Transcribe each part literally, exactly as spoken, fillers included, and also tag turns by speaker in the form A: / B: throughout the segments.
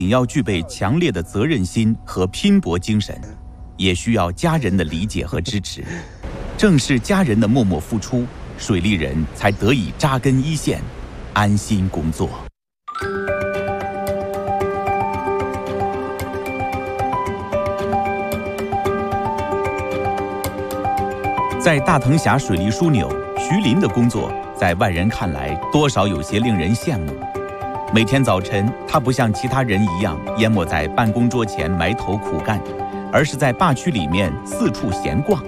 A: 仅要具备强烈的责任心和拼搏精神，也需要家人的理解和支持。正是家人的默默付出，水利人才得以扎根一线，安心工作。在大藤峡水利枢纽，徐林的工作在外人看来多少有些令人羡慕。每天早晨，他不像其他人一样淹没在办公桌前埋头苦干，而是在坝区里面四处闲逛。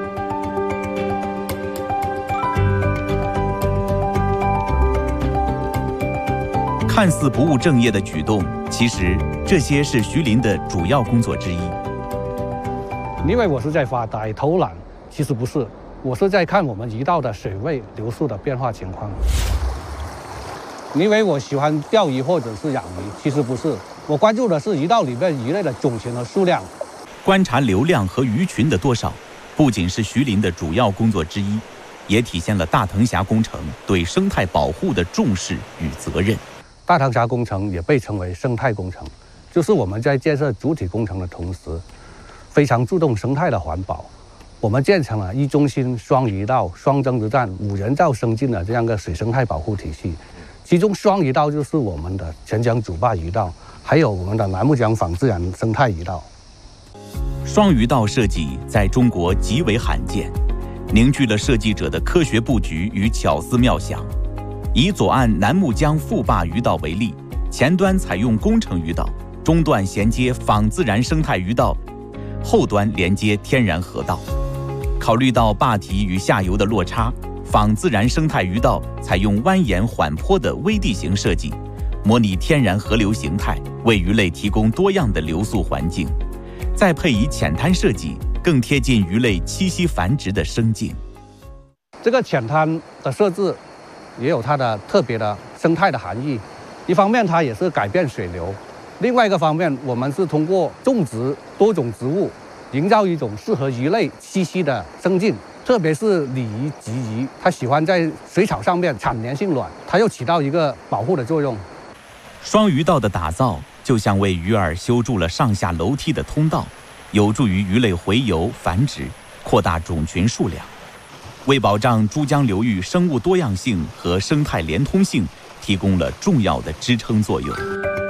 A: 看似不务正业的举动，其实这些是徐林的主要工作之一。
B: 你以为我是在发呆偷懒？其实不是，我是在看我们鱼道的水位流速的变化情况。你以为我喜欢钓鱼或者是养鱼？其实不是，我关注的是鱼道里面鱼类的种群和数量。
A: 观察流量和鱼群的多少，不仅是徐林的主要工作之一，也体现了大藤峡工程对生态保护的重视与责任。
B: 大藤峡工程也被称为生态工程，就是我们在建设主体工程的同时，非常注重生态的环保。我们建成了一中心、双鱼道、双增值站、五人造生境的这样一个水生态保护体系。其中双鱼道就是我们的钱江主坝鱼道，还有我们的南木江仿自然生态鱼道。
A: 双鱼道设计在中国极为罕见，凝聚了设计者的科学布局与巧思妙想。以左岸南木江副坝鱼道为例，前端采用工程鱼道，中段衔接仿自然生态鱼道，后端连接天然河道。考虑到坝体与下游的落差，仿自然生态鱼道采用蜿蜒缓坡的微地形设计，模拟天然河流形态，为鱼类提供多样的流速环境。再配以浅滩设计，更贴近鱼类栖息繁殖的生境。
B: 这个浅滩的设置也有它的特别的生态的含义。一方面，它也是改变水流；另外一个方面，我们是通过种植多种植物，营造一种适合鱼类栖息的生境。特别是鲤鱼、鲫鱼，它喜欢在水草上面产粘性卵，它又起到一个保护的作用。
A: 双鱼道的打造就像为鱼儿修筑了上下楼梯的通道，有助于鱼类洄游繁殖，扩大种群数量，为保障珠江流域生物多样性和生态连通性提供了重要的支撑作用。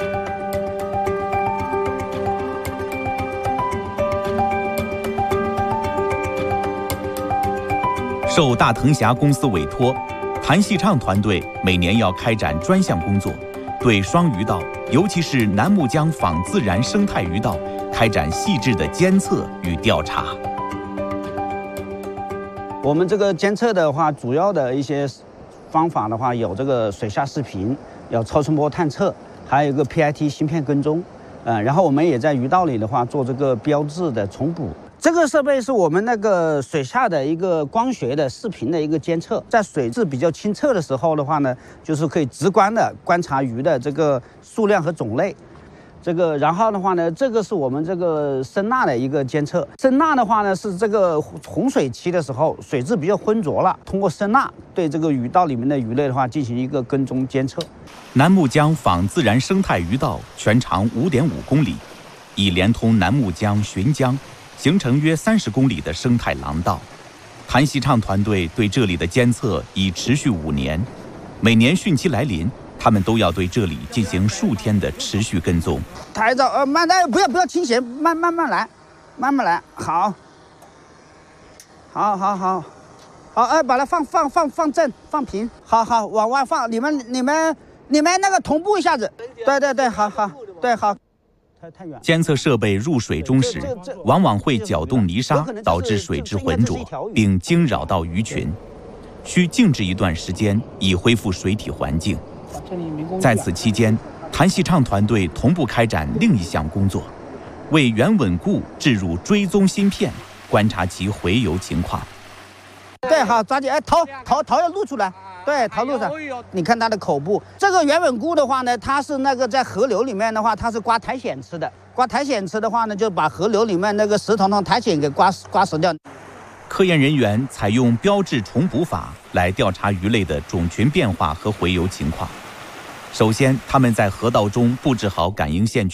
A: 受大藤峡公司委托，谭锡畅团队每年要开展专项工作，对双鱼道，尤其是南木江仿自然生态鱼道，开展细致的监测与调查。
C: 我们这个监测的话，主要的一些方法的话，有这个水下视频，有超声波探测，还有一个 P I T 芯片跟踪。嗯，然后我们也在鱼道里的话做这个标志的重补。这个设备是我们那个水下的一个光学的视频的一个监测，在水质比较清澈的时候的话呢，就是可以直观的观察鱼的这个数量和种类。这个，然后的话呢，这个是我们这个声呐的一个监测。声呐的话呢，是这个洪水期的时候，水质比较浑浊了，通过声呐对这个鱼道里面的鱼类的话进行一个跟踪监测。
A: 南木江仿自然生态鱼道全长五点五公里，已连通南木江、浔江，形成约三十公里的生态廊道。谭锡畅团队对这里的监测已持续五年，每年汛期来临，他们都要对这里进行数天的持续跟踪。
C: 抬着，呃，慢点，不要不要倾斜，慢慢慢来，慢慢来，好，好，好，好，好，哎，把它放放放放正，放平，好好往外放，你们你们你们那个同步一下子，对对对，好好，对好。
A: 监测设备入水中时，往往会搅动泥沙，导致水质浑浊，并惊扰到鱼群，需静置一段时间以恢复水体环境。在此期间，谭锡畅团队同步开展另一项工作，为原稳固置入追踪芯片，观察其洄游情况。
C: 对，好，抓紧，哎，头头头要露出来。对，头露上，你看它的口部，这个原稳固的话呢，它是那个在河流里面的话，它是刮苔藓吃的。刮苔藓吃的话呢，就把河流里面那个石头上苔藓给刮刮死掉。
A: 科研人员采用标志重补法来调查鱼类的种群变化和洄游情况。首先，他们在河道中布置好感应线区。